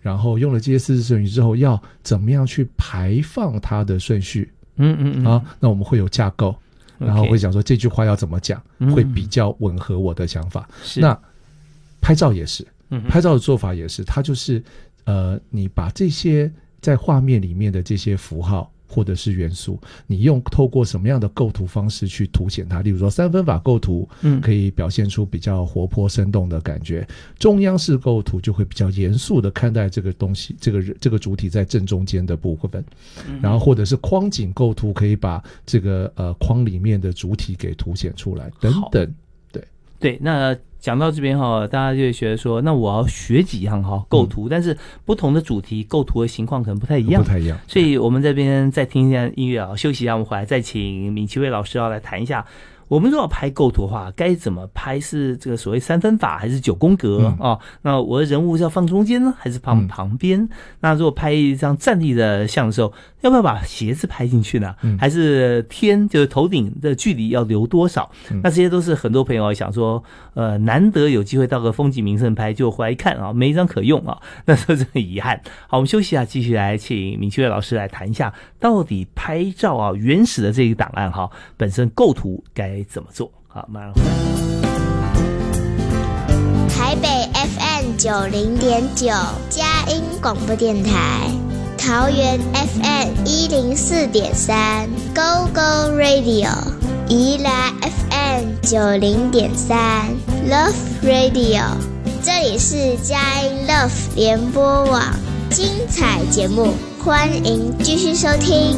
然后用了这些四字成语之后，要怎么样去排放它的顺序？那我们会有架构，然后会讲说这句话要怎么讲，会比较吻合我的想法。那拍照也是，拍照的做法也是，它就是你把这些在画面里面的这些符号或者是元素，你透过什么样的构图方式去凸显它。例如说三分法构图可以表现出比较活泼生动的感觉，中央式构图就会比较严肃的看待这个东西，这个主体在正中间的部分，然后或者是框景构图可以把这个框里面的主体给凸显出来等等。 对，那讲到这边大家就会觉得说，那我要学几样构图，但是不同的主题构图的情况可能不太一样，所以我们这边再听一下音乐休息一下，我们回来再请闵其蔚老师来谈一下，我们如果要拍构图的话，该怎么拍？是这个所谓三分法，还是9宫格那我的人物是要放中间呢，还是放旁边？那如果拍一张站立的像的时候，要不要把鞋子拍进去呢？还是就是头顶的距离要留多少？那这些都是很多朋友想说，难得有机会到个风景名胜拍，就回来一看没一张可用那这是很遗憾。好，我们休息一下，继续来请闵其蔚老师来谈一下，到底拍照原始的这个档案本身构图该怎么做？好，马上回来。 台北 FM 90.9佳音广播电台，桃园 FM 104.3 Go Go Radio， 宜兰 FM 90.3 Love Radio， 这里是佳音 Love 联播网，精彩节目，欢迎继续收听。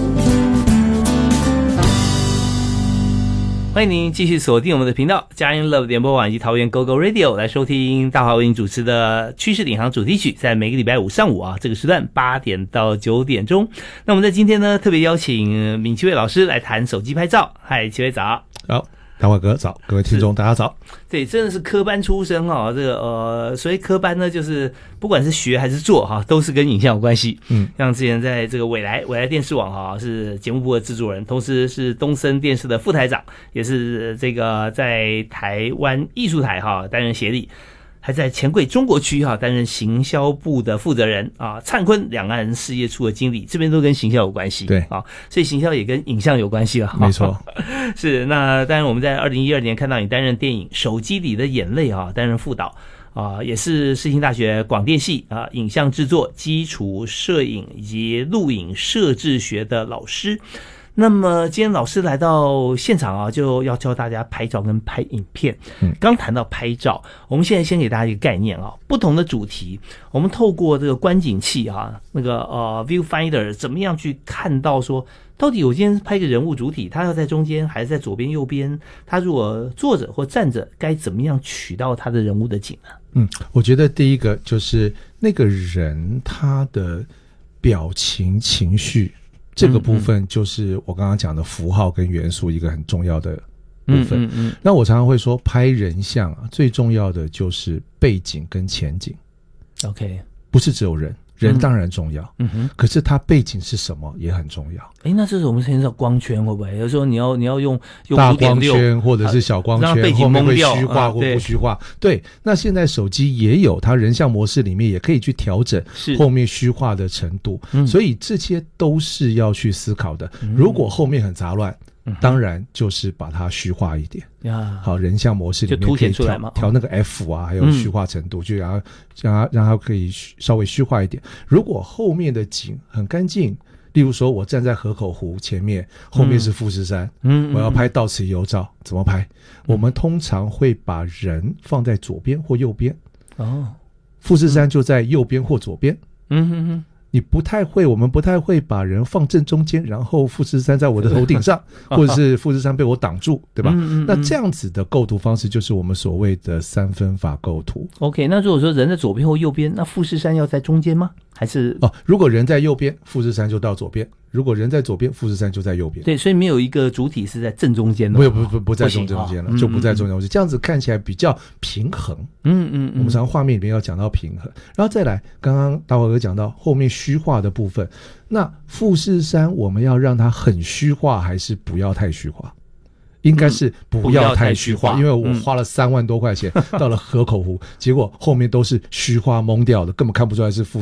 欢迎您继续锁定我们的频道佳音 Love 联播网以及桃园 GoGo Radio 来收听大华为您主持的趋势领航主题曲，在每个礼拜五上午这个时段8点到9点钟。那我们在今天呢特别邀请闵其蔚老师来谈手机拍照。嗨，其蔚早。 好，大华哥早，各位听众大家早。 对，真的是科班出身这个所谓科班呢，就是不管是学还是做都是跟影像有关系。像之前在这个未来电视网是节目部的制作人，同时是东森电视的副台长，也是这个在台湾艺术台担任协理，还在钱柜中国区担任行销部的负责人灿坤两岸事业处的经理，这边都跟行销有关系。对所以行销也跟影像有关系了。 没错。 是，那当然我们在2012年看到你担任电影《手机里的眼泪》担任副导也是世新大学广电系影像制作、基础摄影以及录影摄制学的老师。那么今天老师来到现场就要教大家拍照跟拍影片。刚谈到拍照，我们现在先给大家一个概念不同的主题，我们透过这个观景器那个viewfinder 怎么样去看到说，到底我今天拍个人物主体，他要在中间还是在左边右边？他如果坐着或站着，该怎么样取到他的人物的景呢？ 我觉得第一个就是那个人他的表情情绪，这个部分就是我刚刚讲的符号跟元素一个很重要的部分。那我常常会说，拍人像最重要的就是背景跟前景。OK， 不是只有人当然重要，可是它背景是什么也很重要。 那这是我们现在光圈会不会？有时候你要用大光圈或者是小光圈， 让背景蒙掉， 后面会虚化或不虚化。对，那现在手机也有，它人像模式里面也可以去调整后面虚化的程度，所以这些都是要去思考的。如果后面很杂乱，当然就是把它虚化一点。好，人像模式里面就凸显出来嘛， 调那个 F 还有虚化程度，就让它可以稍微虚化一点。如果后面的景很干净，例如说我站在河口湖前面，后面是富士山，我要拍到此游照，怎么拍？我们通常会把人放在左边或右边，富士山就在右边或左边。我们不太会把人放正中间，然后富士山在我的头顶上，或者是富士山被我挡住，对吧？那这样子的构图方式就是我们所谓的三分法构图。 OK， 那如果说人在左边或右边，那富士山要在中间吗？还是如果人在右边，富士山就到左边；如果人在左边，富士山就在右边。 对，所以没有一个主体是在正中间的。 不在正中间了，就不在中间。这样子看起来比较平衡。我们常画面里面要讲到平衡，然后再来，刚刚大华哥讲到后面虚化的部分，那富士山我们要让它很虚化，还是不要太虚化？应该是不要太虚化，因为我花了3万多块钱到了河口湖，结果后面都是虚化蒙掉的，根本看不出来是富